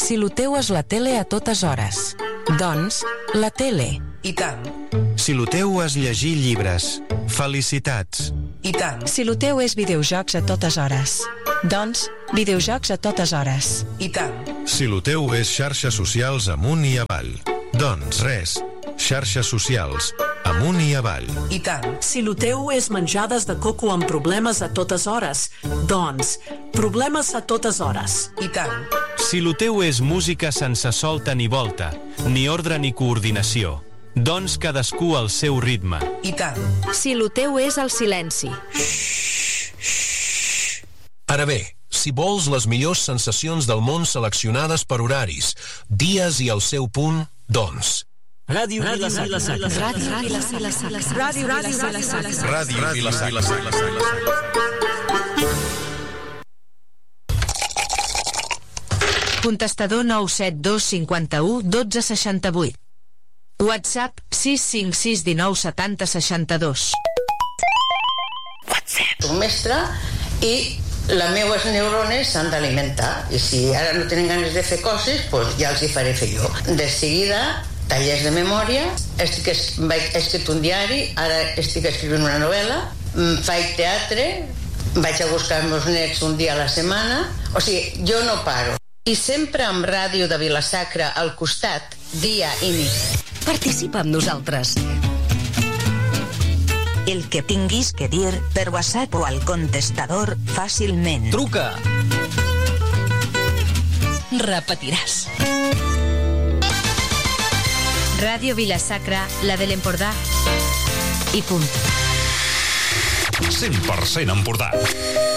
Si lo teu és la tele a totes hores, doncs, la tele. I tant. Si lo teu és llegir llibres, felicitats. I tant. Si lo teu és videojocs a totes hores, doncs, videojocs a totes hores. I tant. Si lo teu és xarxes socials amunt i avall, doncs res, xarxes socials amunt i avall. I tant. Si lo teu és menjades de coco amb problemes a totes hores, doncs, problemes a totes hores. I tant. Si lo teu és música sense solta ni volta, ni ordre ni coordinació, doncs cadascú al seu ritme. I tant. Si lo teu és el silenci. Ara bé, si vols les millors sensacions del món seleccionades per horaris, dies i el seu punt, doncs... Ràdio Vila-Sacra. Ràdio Vila-Sacra. Ràdio Vila-Sacra. Contestador 972 51 12 68. WhatsApp 656 19 70 62. Un mestre i les meves neurones s'han d'alimentar i si ara no tenen ganes de fer coses, doncs ja els hi faré fer jo. De seguida, tallers de memòria, vaig escrit un diari, ara estic escrivint una novel·la, faig teatre, vaig a buscar els meus nets un dia a la setmana, o sigui, jo no paro. I sempre amb Ràdio de Vila-Sacra al costat, dia i nit. Participa amb nosaltres. El que tinguis que dir per WhatsApp o al contestador fàcilment. Truca! Repetiràs. Ràdio Vila-Sacra, la de l'Empordà. I punt. 100% Empordà.